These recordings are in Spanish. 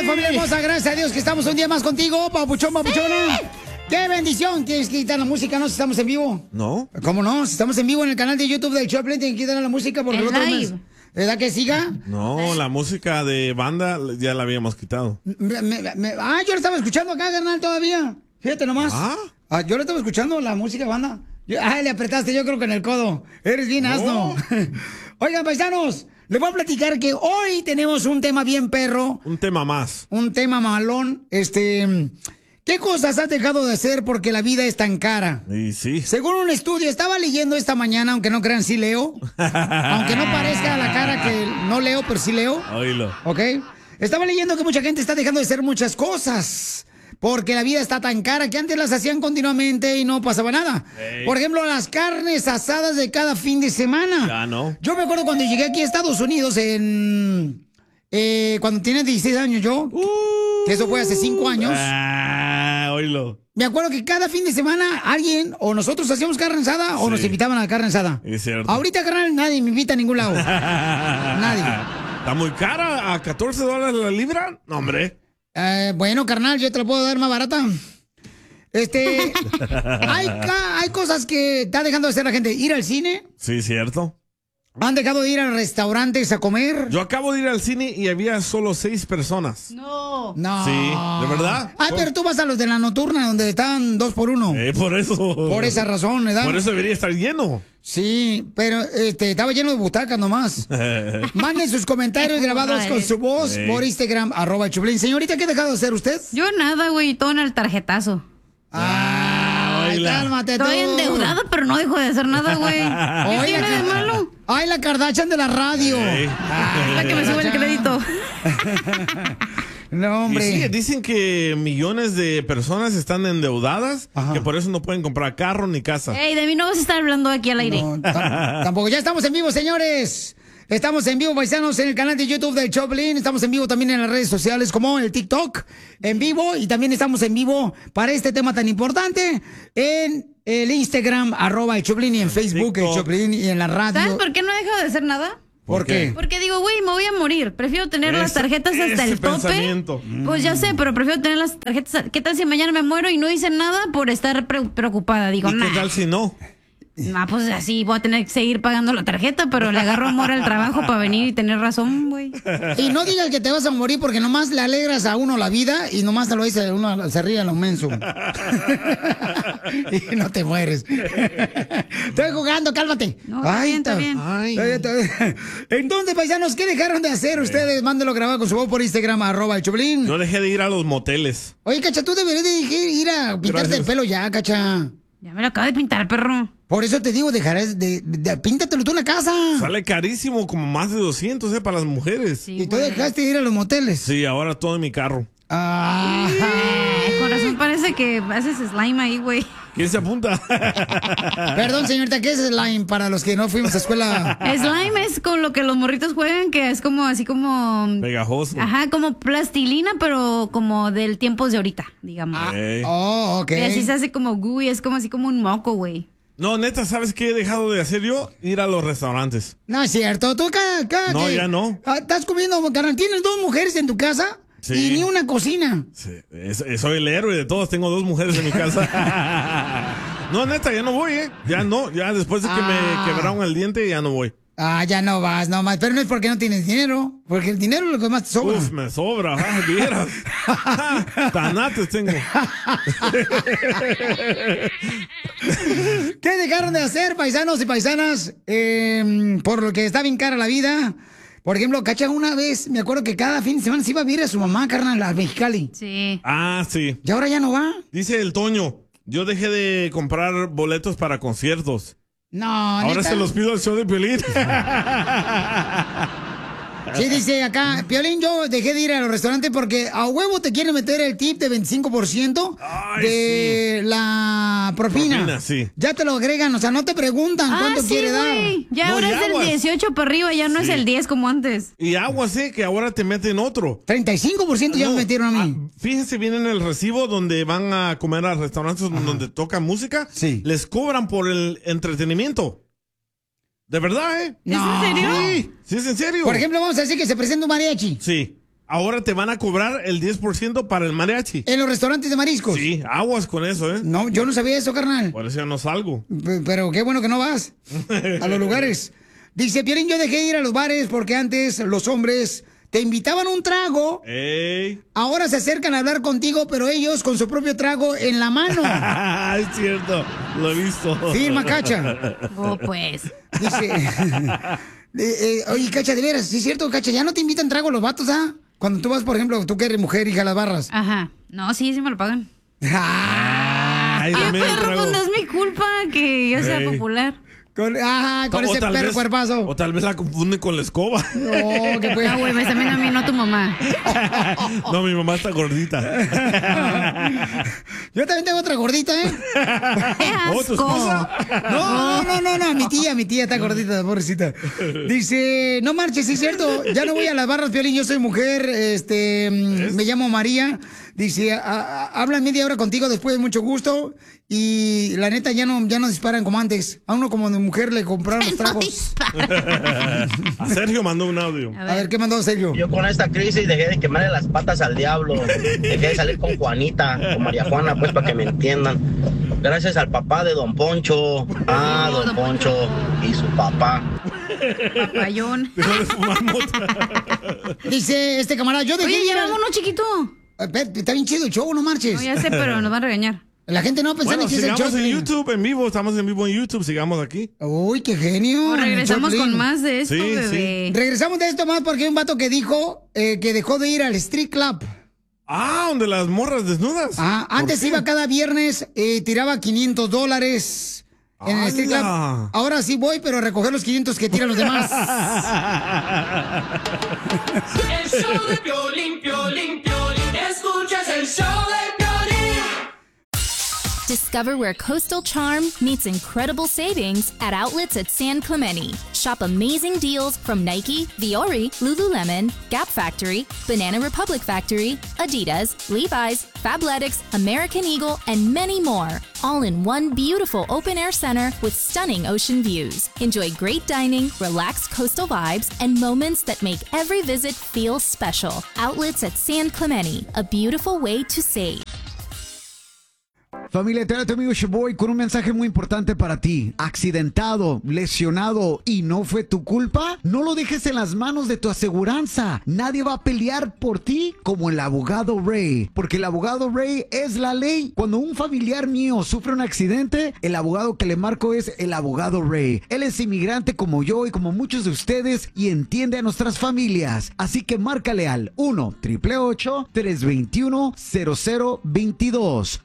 familia hermosa, gracias a Dios que estamos un día más contigo, papuchón, papuchona. ¡Qué bendición! ¿Tienes que quitar la música, no? Si estamos en vivo. ¿No? ¿Cómo no? Si estamos en vivo en el canal de YouTube del Choplin, tienen que quitar la música porque el otro mes... ¿Verdad que siga? No, la música de banda ya la habíamos quitado. Yo la estaba escuchando acá, carnal, todavía. Fíjate nomás. Yo la estaba escuchando, la música de banda. Le apretaste, yo creo que en el codo. Eres bien asno. Oigan, paisanos, les voy a platicar que hoy tenemos un tema bien perro. Un tema más. Un tema malón. ¿Qué cosas has dejado de hacer porque la vida es tan cara? Y sí. Según un estudio, estaba leyendo esta mañana, aunque no crean, sí leo. Aunque no parezca la cara que no leo, pero sí leo. Oílo. ¿Ok? Estaba leyendo que mucha gente está dejando de hacer muchas cosas porque la vida está tan cara que antes las hacían continuamente y no pasaba nada. Hey. Por ejemplo, las carnes asadas de cada fin de semana. Ya no. Yo me acuerdo cuando llegué aquí a Estados Unidos cuando tenía 16 años yo, que eso fue hace 5 años. Oílo. Me acuerdo que cada fin de semana alguien o nosotros hacíamos carne asada o nos invitaban a la carne asada. Es cierto. Ahorita, carnal, nadie me invita a ningún lado. Nadie. ¿Está muy cara? ¿A $14 la libra? No, hombre. Bueno, carnal, yo te lo puedo dar más barata. Hay cosas que está dejando de hacer la gente. Ir al cine. Sí, cierto. ¿Han dejado de ir a restaurantes a comer? Yo acabo de ir al cine y había solo 6 personas. No. Sí, ¿de verdad? Ay, pero tú vas a los de la nocturna donde están 2 por 1. Por eso. Por esa razón, ¿verdad? Por eso debería estar lleno. Sí, pero estaba lleno de butacas nomás. Manden sus comentarios grabados con su voz por Instagram, @Choplin. Señorita, ¿qué ha dejado de hacer usted? Yo nada, güey, todo en el tarjetazo. Ay, cálmate tú. Estoy endeudada, pero no dejo de hacer nada, güey. ¿Qué tiene de malo? Ay, la Kardashian de la radio. La que me sube el crédito. No, hombre. Y sí, dicen que millones de personas están endeudadas, que por eso no pueden comprar carro ni casa. Ey, de mí no vas a estar hablando aquí al aire. No, tampoco. Ya estamos en vivo, señores. Estamos en vivo, paisanos, en el canal de YouTube del Choplin. Estamos en vivo también en las redes sociales como el TikTok en vivo. Y también estamos en vivo para este tema tan importante en el Instagram, @el Choplin, y en Facebook, el Choplin, y en la radio. ¿Sabes por qué no he dejado de hacer nada? ¿Por qué? Porque digo, güey, me voy a morir. Prefiero tener las tarjetas hasta el tope. Pues ya sé, pero prefiero tener las tarjetas. ¿Qué tal si mañana me muero y no hice nada por estar preocupada? Digo, ¿Y qué tal si no? Pues así voy a tener que seguir pagando la tarjeta, pero le agarro amor al trabajo para venir y tener razón, güey. Y no digas que te vas a morir porque nomás le alegras a uno la vida y nomás te lo dice uno, se ríe a lo menso. Y no te mueres. Estoy jugando, cálmate. No, está bien. Entonces, paisanos, ¿qué dejaron de hacer ustedes? Mándelo grabado con su voz por Instagram, @el Choplin. Yo dejé de ir a los moteles. Oye, Cacha, tú deberías de ir a pintarte el pelo ya, Cacha. Ya me lo acabo de pintar, perro. Por eso te digo, dejarás de píntatelo tú en la casa. Sale carísimo, como más de 200, para las mujeres. Sí, y tú dejaste de ir a los moteles. Sí, ahora todo en mi carro. Con razón parece que haces slime ahí, güey. ¿Quién se apunta? Perdón, señorita, ¿qué es slime para los que no fuimos a escuela? Slime es con lo que los morritos juegan, que es como así como... Pegajoso. Ajá, como plastilina, pero como del tiempo de ahorita, digamos. Ok. Y así se hace como gooey, es como así como un moco, güey. No, neta, ¿sabes qué he dejado de hacer yo? Ir a los restaurantes. No es cierto. Tú acá No, ya no. Estás comiendo, carnal. ¿Tienes 2 mujeres en tu casa? Sí. Y ni una cocina. Sí. Soy el héroe de todos. Tengo 2 mujeres en mi casa. No, neta, ya no voy, Ya no. Ya después de que me quebraron el diente, ya no voy. Ya no vas, nomás. Pero no es porque no tienes dinero. Porque el dinero es lo que más te sobra. Uf, me sobra. Vieras. Tanates tengo. ¿Qué dejaron de hacer, paisanos y paisanas? Por lo que está bien cara la vida. Por ejemplo, Cacha, una vez, me acuerdo que cada fin de semana se iba a ver a su mamá, carnal, a Mexicali. Sí. Sí. ¿Y ahora ya no va? Dice el Toño, yo dejé de comprar boletos para conciertos. No, ahora ¿neta? se los pido al show de Piolín. Sí, dice acá, Piolín, yo dejé de ir a los restaurantes porque a huevo te quieren meter el tip de 25% de la propina. Sí. Ya te lo agregan, o sea, no te preguntan cuánto quiere dar. Ya no, ahora es del 18 para arriba, ya no es el 10 como antes. Y agua, que ahora te meten otro. 35% ya me metieron a mí. Fíjense bien en el recibo donde van a comer a restaurantes donde tocan música. Sí. Les cobran por el entretenimiento. ¿De verdad, ¿Es en serio? Sí, es en serio. Por ejemplo, vamos a decir que se presenta un mariachi. Sí. ahora te van a cobrar el 10% para el mariachi. ¿En los restaurantes de mariscos? Sí, aguas con eso, ¿eh? No, yo no sabía eso, carnal. Por eso ya no salgo. Pero qué bueno que no vas a los lugares. Dice, Piolín, yo dejé de ir a los bares porque antes los hombres te invitaban un trago. ¡Ey! Ahora se acercan a hablar contigo, pero ellos con su propio trago en la mano. Es cierto, lo he visto. Firma, Cacha. Oh, pues. Dice, oye, Cacha, de veras, ¿sí es cierto, Cacha? ¿Ya no te invitan trago los vatos, ah? Cuando tú vas, por ejemplo, tú que eres mujer, hija, a las barras. Ajá. No, sí me lo pagan. Ay, perro, pues no es mi culpa que yo sea popular. Con ese perro cuerpazo. O tal vez la confunden con la escoba. No, que pues. No, güey, me está viendo a mí, no a tu mamá. No, mi mamá está gordita. Yo también tengo otra gordita, ¿eh? ¿Oh, tu esposa? No, mi tía está gordita, pobrecita. Dice, no marches, sí es cierto, ya no voy a las barras, Piolín, yo soy mujer, me llamo María. Dice, hablan media hora contigo después de mucho gusto. Y la neta ya no disparan como antes. A uno como de mujer le compraron los tragos. A Sergio mandó un audio. A ver, ¿qué mandó Sergio? Yo con esta crisis dejé de quemarle las patas al diablo. Dejé de salir con Juanita, con María Juana, pues para que me entiendan. Gracias al papá de Don Poncho. Don Poncho y su papá. Papayón. Dice este camarada, yo dejé... Oye, ya vámonos, chiquito. Está bien chido el show, no marches. No, ya sé, pero nos van a regañar. La gente no pensaba que es el show. Sigamos en YouTube, en vivo. Estamos en vivo en YouTube. Sigamos aquí. Uy, qué genio. Regresamos con más de esto, bebé. Sí. Regresamos de esto más porque hay un vato que dijo que dejó de ir al street club. Donde las morras desnudas. Antes iba cada viernes, tiraba $500 en el street club. Ahora sí voy, pero a recoger los 500 que tiran los demás. El show de Piolín, Piolín, Piolín. Escuchas el show de Piolín. Discover where coastal charm meets incredible savings at outlets at San Clemente. Shop amazing deals from Nike, Viore, Lululemon, Gap Factory, Banana Republic Factory, Adidas, Levi's, Fabletics, American Eagle, and many more. All in one beautiful open-air center with stunning ocean views. Enjoy great dining, relaxed coastal vibes, and moments that make every visit feel special. Outlets at San Clemente, a beautiful way to save. Familia, te habla tu amigo Shaboy con un mensaje muy importante para ti. Accidentado, lesionado y no fue tu culpa, no lo dejes en las manos de tu aseguranza. Nadie va a pelear por ti como el abogado Ray, porque el abogado Ray es la ley. Cuando un familiar mío sufre un accidente, el abogado que le marco es el abogado Ray. Él es inmigrante como yo y como muchos de ustedes y entiende a nuestras familias. Así que márcale al 1-888-321-0022.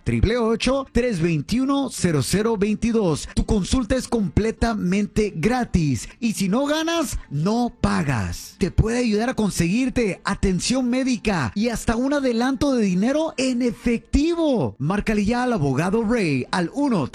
1-888-321-0022. Tu consulta es completamente gratis y si no ganas, no pagas. Te puede ayudar a conseguirte atención médica y hasta un adelanto de dinero en efectivo. Márcale ya al abogado Ray al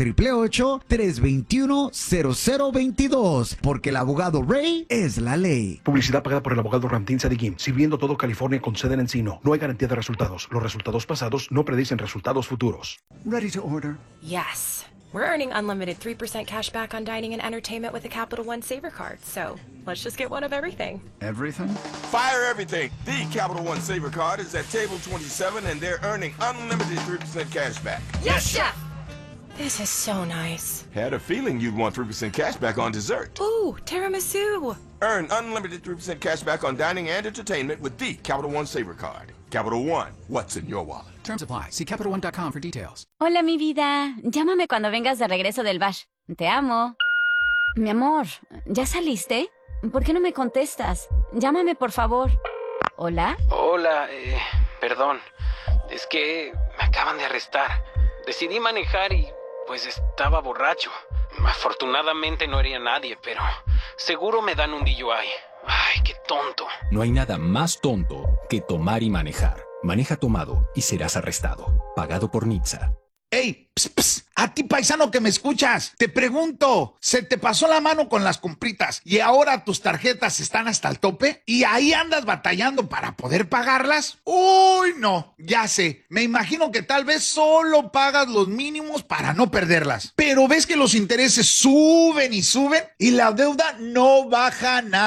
1-888-321-0022 porque el abogado Ray es la ley. Publicidad pagada por el abogado Ramtín Sadikim, sirviendo todo California con sede en Encino. No hay garantía de resultados. Los resultados pasados no predicen resultados futuros. Ready to order? Yes. We're earning unlimited 3% cash back on dining and entertainment with a Capital One Saver card. So let's just get one of everything. Everything? Fire everything. The Capital One Saver card is at table 27 and they're earning unlimited 3% cash back. Yes, Chef! This is so nice. Had a feeling you'd want 3% cash back on dessert. Ooh, tiramisu. Earn unlimited 3% cash back on dining and entertainment with the Capital One Saver card. Capital One, what's in your wallet? Terms apply. See CapitalOne.com for details. Hola, mi vida. Llámame cuando vengas de regreso del bash. Te amo. Mi amor, ¿ya saliste? ¿Por qué no me contestas? Llámame, por favor. ¿Hola? Hola, perdón. Es que me acaban de arrestar. Decidí manejar y, pues, estaba borracho. Afortunadamente no hería a nadie, pero seguro me dan un DUI. Ay, qué tonto. No hay nada más tonto que tomar y manejar. Maneja tomado y serás arrestado. Pagado por NHTSA. ¡Ey! Pss, pss, a ti, paisano que me escuchas, te pregunto, ¿se te pasó la mano con las compritas y ahora tus tarjetas están hasta el tope? ¿Y ahí andas batallando para poder pagarlas? ¡Uy, no! Ya sé, me imagino que tal vez solo pagas los mínimos para no perderlas. Pero ves que los intereses suben y suben y la deuda no baja nada.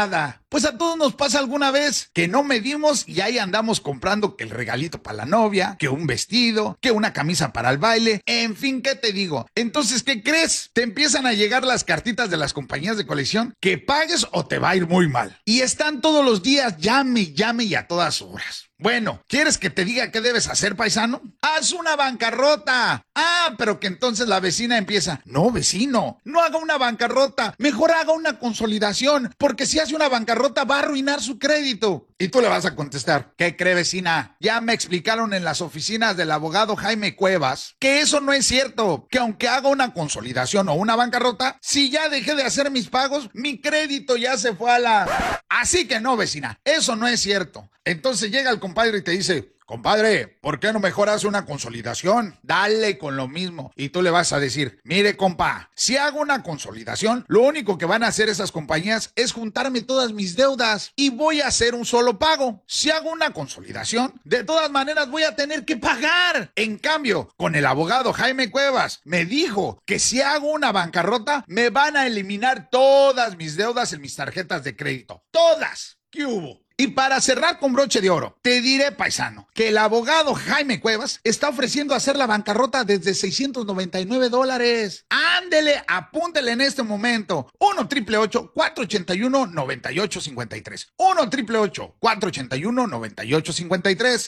Pues a todos nos pasa alguna vez que no medimos y ahí andamos comprando que el regalito para la novia, que un vestido, que una camisa para el baile, en fin, ¿qué te digo? Entonces, ¿qué crees? Te empiezan a llegar las cartitas de las compañías de colección que pagues o te va a ir muy mal. Y están todos los días, llame y a todas horas. Bueno, ¿quieres que te diga qué debes hacer, paisano? ¡Haz una bancarrota! Pero que entonces la vecina empieza, no, vecino, no haga una bancarrota, mejor haga una consolidación, porque si hace una bancarrota va a arruinar su crédito. Y tú le vas a contestar, ¿qué cree, vecina? Ya me explicaron en las oficinas del abogado Jaime Cuevas que eso no es cierto, que aunque haga una consolidación o una bancarrota, si ya dejé de hacer mis pagos, mi crédito ya se fue a la... Así que no, vecina, eso no es cierto. Entonces llega el compadre y te dice, compadre, ¿por qué no mejor hace una consolidación? Dale con lo mismo. Y tú le vas a decir, mire, compa, si hago una consolidación, lo único que van a hacer esas compañías es juntarme todas mis deudas y voy a hacer un solo pago. Si hago una consolidación, de todas maneras voy a tener que pagar. En cambio, con el abogado Jaime Cuevas, me dijo que si hago una bancarrota, me van a eliminar todas mis deudas en mis tarjetas de crédito. ¡Todas! ¿Qué hubo? Y para cerrar con broche de oro, te diré, paisano, que el abogado Jaime Cuevas está ofreciendo hacer la bancarrota desde $699. Ándele, apúntele en este momento. 1-888-481-9853. 1-888-481-9853.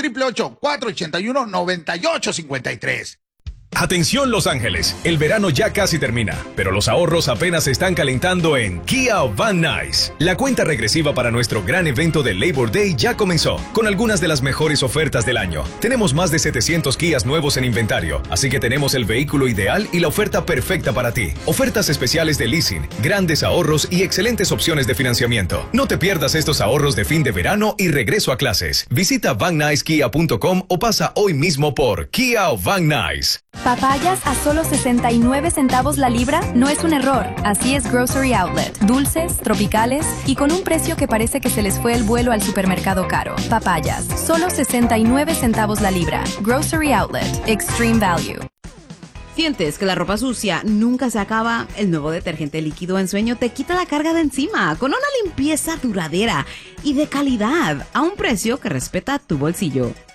1-888-481-9853. Atención Los Ángeles, el verano ya casi termina, pero los ahorros apenas se están calentando en Kia Van Nuys. La cuenta regresiva para nuestro gran evento de Labor Day ya comenzó, con algunas de las mejores ofertas del año. Tenemos más de 700 Kias nuevos en inventario, así que tenemos el vehículo ideal y la oferta perfecta para ti. Ofertas especiales de leasing, grandes ahorros y excelentes opciones de financiamiento. No te pierdas estos ahorros de fin de verano y regreso a clases. Visita VanNuysKia.com o pasa hoy mismo por Kia Van Nuys. ¿Papayas a solo 69 centavos la libra? No es un error. Así es Grocery Outlet. Dulces, tropicales y con un precio que parece que se les fue el vuelo al supermercado caro. Papayas, solo 69 centavos la libra. Grocery Outlet. Extreme Value. ¿Sientes que la ropa sucia nunca se acaba? El nuevo detergente líquido Ensueño te quita la carga de encima con una limpieza duradera y de calidad a un precio que respeta tu bolsillo.